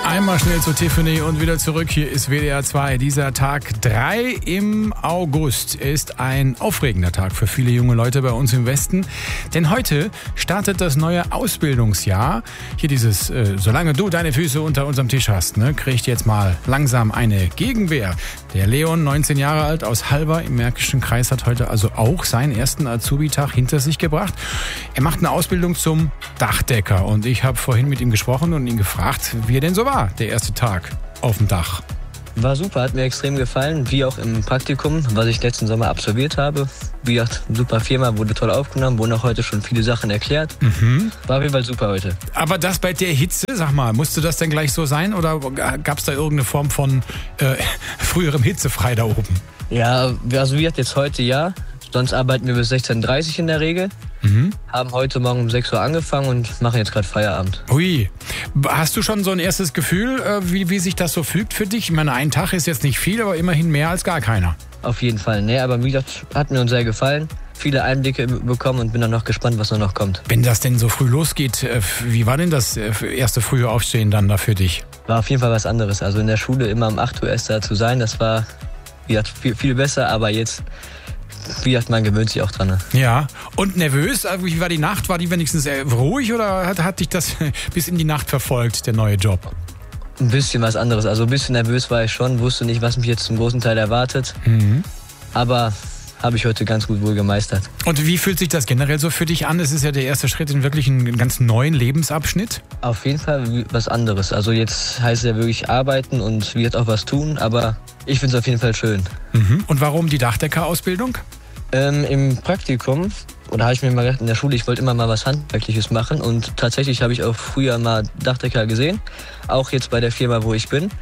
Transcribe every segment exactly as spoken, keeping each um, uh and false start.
Einmal schnell zu Tiffany und wieder zurück. Hier ist W D R zwei. Dieser Tag drei im August ist ein aufregender Tag für viele junge Leute bei uns im Westen. Denn heute startet das neue Ausbildungsjahr. Hier dieses, äh, solange du deine Füße unter unserem Tisch hast, ne, kriegt jetzt mal langsam eine Gegenwehr. Der Leon, neunzehn Jahre alt, aus Halver im Märkischen Kreis, hat heute also auch seinen ersten Azubi-Tag hinter sich gebracht. Er macht eine Ausbildung zum Dachdecker und ich habe vorhin mit ihm gesprochen und ihn gefragt, wie er denn so war, der erste Tag auf dem Dach. War super, hat mir extrem gefallen, wie auch im Praktikum, was ich letzten Sommer absolviert habe. Wie gesagt, super Firma, wurde toll aufgenommen, wurden auch heute schon viele Sachen erklärt. Mhm. War auf jeden Fall super heute. Aber das bei der Hitze, sag mal, musste das denn gleich so sein oder gab es da irgendeine Form von äh, früherem Hitzefrei da oben? Ja, also wie gesagt, jetzt heute ja. Sonst arbeiten wir bis sechzehn Uhr dreißig in der Regel. Mhm. Haben heute Morgen um sechs Uhr angefangen und machen jetzt gerade Feierabend. Ui, hast du schon so ein erstes Gefühl, wie, wie sich das so fügt für dich? Ich meine, ein Tag ist jetzt nicht viel, aber immerhin mehr als gar keiner. Auf jeden Fall, ne, aber wie gesagt, hat mir uns sehr gefallen. Viele Einblicke bekommen und bin dann noch gespannt, was noch kommt. Wenn das denn so früh losgeht, wie war denn das erste frühe Aufstehen dann da für dich? War auf jeden Fall was anderes. Also in der Schule immer um acht Uhr erst da zu sein, das war wie gesagt, viel, viel besser, aber jetzt... Wie gesagt, man gewöhnt sich auch dran. Ne? Ja, und nervös? Wie war die Nacht? War die wenigstens ruhig oder hat, hat dich das bis in die Nacht verfolgt, der neue Job? Ein bisschen was anderes. Also ein bisschen nervös war ich schon, wusste nicht, was mich jetzt zum großen Teil erwartet. Mhm. Aber habe ich heute ganz gut wohl gemeistert. Und wie fühlt sich das generell so für dich an? Es ist ja der erste Schritt in wirklich einen ganz neuen Lebensabschnitt. Auf jeden Fall was anderes. Also jetzt heißt es ja wirklich arbeiten und wird auch was tun, aber ich finde es auf jeden Fall schön. Mhm. Und warum die Dachdeckerausbildung? Ähm, Im Praktikum, oder habe ich mir mal gedacht, in der Schule, ich wollte immer mal was Handwerkliches machen und tatsächlich habe ich auch früher mal Dachdecker gesehen, auch jetzt bei der Firma, wo ich bin.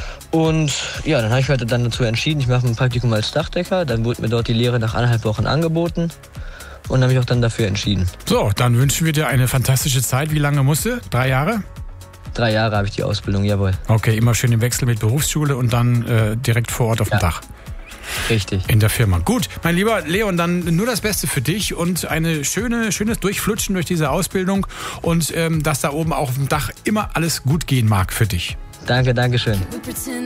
Und ja, dann habe ich mich dann dazu entschieden, ich mache ein Praktikum als Dachdecker, dann wurde mir dort die Lehre nach anderthalb Wochen angeboten und dann habe ich auch dann dafür entschieden. So, dann wünschen wir dir eine fantastische Zeit. Wie lange musst du? Drei Jahre? Drei Jahre habe ich die Ausbildung, jawohl. Okay, immer schön im Wechsel mit Berufsschule und dann äh, direkt vor Ort auf dem ja. Dach. Richtig. In der Firma. Gut, mein lieber Leon, dann nur das Beste für dich und eine schöne, schönes Durchflutschen durch diese Ausbildung und ähm, dass da oben auch auf dem Dach immer alles gut gehen mag für dich. Danke, danke schön.